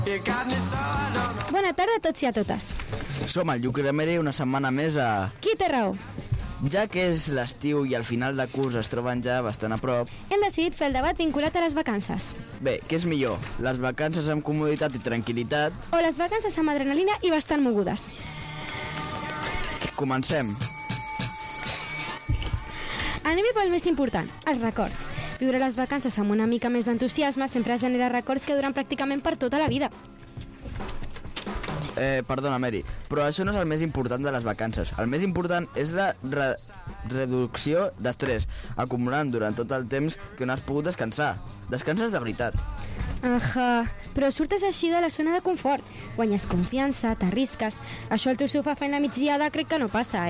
Bona tarda a tots i a totes. Som el Lluc i la Mary una setmana més a... Qui té raó? Ja que és l'estiu i al final de curs es troben ja bastant a prop, Hem decidit fer el debat vinculat a les vacances. bé, què és millor? Les vacances amb comoditat i tranquil·litat? O les vacances amb adrenalina i bastant mogudes. Comencem. Anem pel més important, els records. Viure les vacances amb una mica més d'entusiasme sempre genera records que duren pràcticament per tota la vida. Perdona, Mary, però això no és el més important de les vacances. El més important és la reducció d'estrès, acumulant durant tot el temps que no has pogut descansar. Descanses de veritat. Ahà, però surtes així de la zona de confort. Guanyes confiança, t'arrisques. Això al teu sofà fent la migdiada crec que no passa,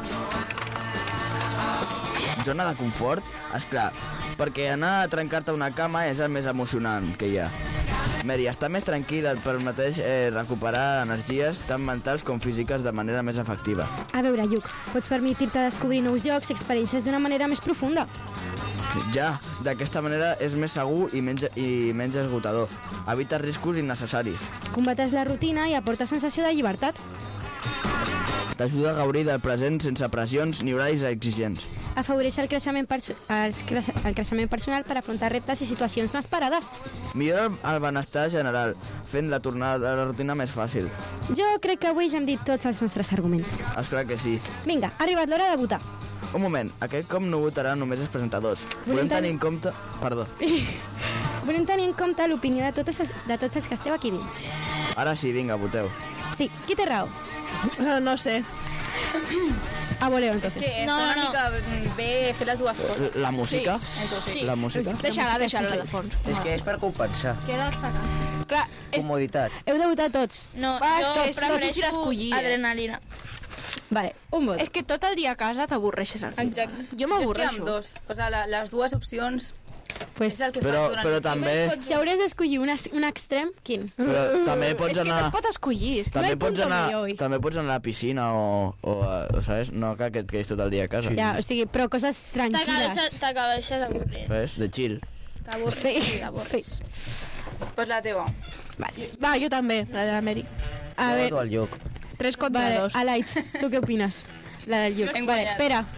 Zona de confort? Esclar, perquè anar a trencar-te una cama és el més emocionant que hi ha. Mary, estar més tranquil et permeteix recuperar energies tant mentals com físiques de manera més efectiva. A veure, Lluc, pots permetir-te descobrir nous llocs i experiències d'una manera més profunda. Ja, d'aquesta manera és més segur i menys esgotador. Evita riscos innecessaris. Combates la rutina i aporta sensació de llibertat. T'ajuda a gaudir del present sense pressions ni horaris exigents. Afavoreix el creixement personal per afrontar reptes i situacions no esperades. Millora el benestar general, fent la tornada de la rutina més fàcil. Jo crec que avui ja hem dit tots els nostres arguments. Esclar que sí. Vinga, ha arribat l'hora de votar. Un moment, aquest cop no votaran només els presentadors. Volem tenir en compte... Perdó. Volem tenir en compte l'opinió de tots els que esteu aquí dins. Ara sí, vinga, voteu. Sí, qui té raó? No sé. A voleu, entonces. Que està una mica bé fer les dues coses. La música? Sí. La música? Deixa-la de fons. És que és per compensar. Quedar-se a casa. Clar, Comoditat. Heu de votar tots. No, Va, jo és que és difícil prefereixo escollir, adrenalina. Vale, un vot. és que tot el dia a casa t'avorreixes al final. Exacte. Jo m'avorreixo. amb dos. O sigui, les dues opcions Pues, és el que Però, fas durant però l'estiu. també... si hauràs d'escollir un extrem, quin? Però també pots És que no anar... es pot escollir. És que També hay pots punto anar, medio hoy. també pots anar a la piscina o ¿sabes? No que et quedis tot el dia a casa. Ja, o sigui, però coses tranquil·les. T'acabeixes avorrint. ¿Sabes? De chill. T'avorres. Sí, t'avorres. sí. Pues la teva. Vale. Va, jo també, la de la Mary. A Jo ver, voto al Lluc. 3 contra vale, 2. Alaitz, ¿tú qué opinas? La del Lluc. Hem Vale, guanyat. espera.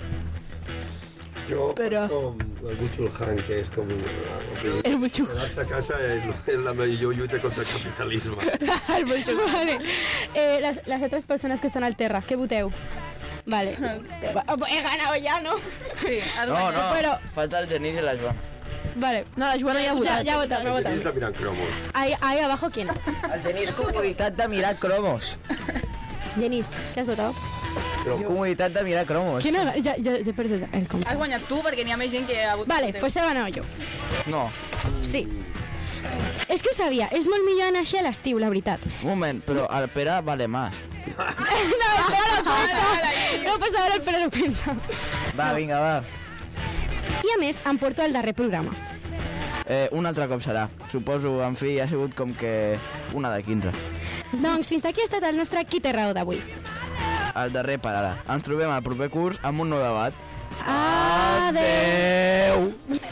Yo, Pero- com el Buchulhan, que és com... El Buchulhan. Quedar-se a casa és la millor lluita contra el capitalisme. El Bonjour. Vale. Las otras personas que están al terra, ¿qué voteu? Vale. He ganado ya, ¿no? Sí, has No, guanyat. no, Però- falta el Genís i la Joan. Vale. No, la Joana ja ha votat. Ya votat, me ha Tenis de votat. mirar cromos. Ahí abajo, ¿quién? El Geni és comoditat de mirar cromos. Jenis, ¿qué has votado? Comoditat de mirar cromos. ¿Quién ha ya he perdido el compte. Has guanyat tu perquè n'hi ha més gent que ha votat. Vale, teu. pues he ganado yo. No, Sí. És que ho sabia, és molt millor anar així a l'estiu, la veritat. un moment, però el Pere vale más. No, espera, no cuenta. No passa ara el Pere no cuenta. Va, vinga, va. I a més, em porto el darrer programa. Un altre cop serà. Suposo, en fi, ha sigut com que una de 15. Doncs fins aquí ha estat el nostre Qui té raó d'avui. El darrer per ara. Ens trobem al proper curs amb un nou debat. Adeu! Adeu!